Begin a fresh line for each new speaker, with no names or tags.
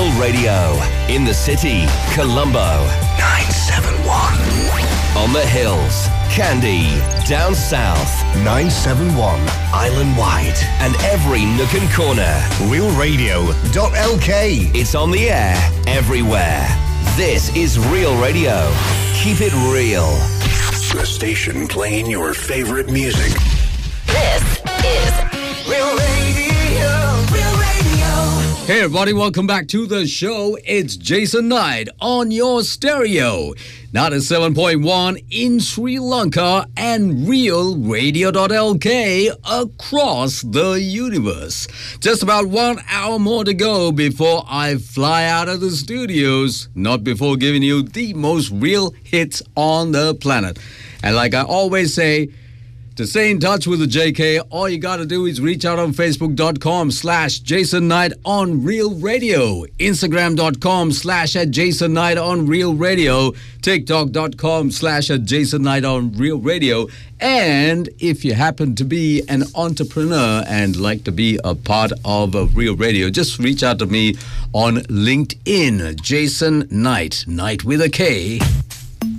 Real Radio. In the city, Colombo, 971. On the hills, Kandy. Down south, 971. Island wide. And every nook and corner. RealRadio.lk. It's on the air everywhere. This is Real Radio. Keep it real.
The station playing your favorite music.
This is Real Radio. Real Radio.
Hey everybody, welcome back to the show. It's Jason Knight on your stereo. 97.1 in Sri Lanka and RealRadio.lk across the universe. Just about 1 hour more to go before I fly out of the studios. Not before giving you the most real hits on the planet. And like I always say, to stay in touch with the JK, all you got to do is reach out on Facebook.com/Jason Knight on Real Radio, Instagram.com/Jason Knight on Real Radio, TikTok.com/Jason Knight on Real Radio. And if you happen to be an entrepreneur and like to be a part of Real Radio, just reach out to me on LinkedIn, Jason Knight, Knight with a K.